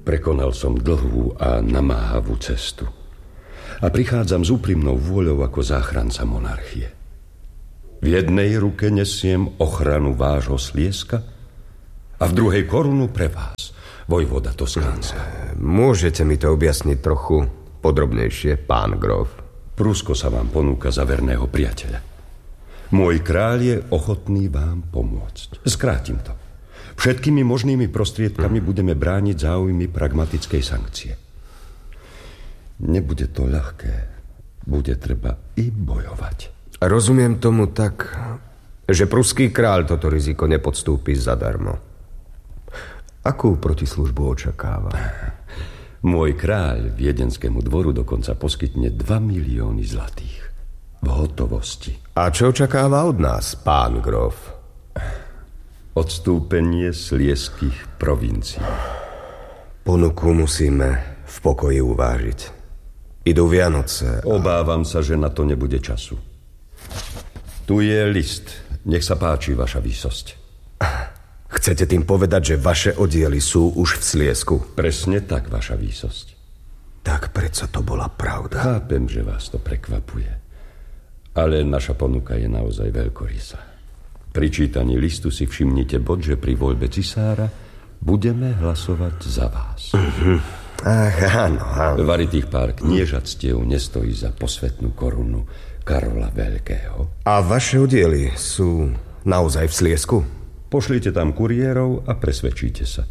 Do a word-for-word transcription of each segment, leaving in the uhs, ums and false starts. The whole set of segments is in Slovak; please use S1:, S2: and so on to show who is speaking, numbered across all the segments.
S1: Prekonal som dlhú a namáhavú cestu. A prichádzam s úprimnou vôľou ako záchranca monarchie. V jednej ruke nesiem ochranu vášho Slieska a v druhej korunu pre vás, vojvoda Toskánska.
S2: Môžete mi to objasniť trochu podrobnejšie, pán Grof?
S1: Prúsko sa vám ponúka za verného priateľa. Môj kráľ je ochotný vám pomôcť. Skrátim to. Všetkými možnými prostriedkami budeme brániť záujmy pragmatickej sankcie. Nebude to ľahké. Bude treba i bojovať.
S2: Rozumiem tomu tak, že pruský kráľ toto riziko nepodstúpi zadarmo. Akú protislužbu očakáva?
S1: Môj kráľ viedenskému dvoru dokonca poskytne dva milióny zlatých v hotovosti.
S2: A čo očakáva od nás, pán Grof?
S1: Odstúpenie slieských provincií.
S2: Ponuku musíme v pokoji uvážiť. Idú Vianoce. A...
S1: Obávam sa, že na to nebude času. Tu je list. Nech sa páči, vaša výsosť.
S2: Chcete tým povedať, že vaše oddiely sú už v Sliesku?
S1: Presne tak, vaša výsosť.
S2: Tak predsa to bola pravda.
S1: Chápem, že vás to prekvapuje. Ale naša ponuka je naozaj veľkorysá. Pri čítaní listu si všimnite bod, že pri voľbe cisára budeme hlasovať za vás.
S2: Uh-huh. Ach, áno, áno.
S1: Varitých pár kniežatstiev nestojí za posvetnú korunu Karola Veľkého.
S2: A vaše oddiely sú naozaj v Sliesku?
S1: Pošlite tam kuriérov a presvedčíte sa.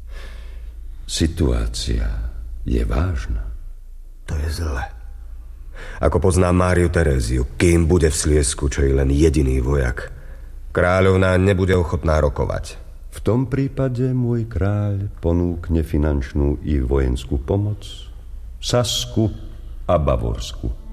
S1: Situácia je vážna.
S2: To je zle. Ako poznám Máriu Teréziu, kým bude v Sliesku, čo je len jediný vojak, kráľovná nebude ochotná rokovať.
S1: V tom prípade môj kráľ ponúkne finančnú i vojenskú pomoc Sasku a Bavorsku.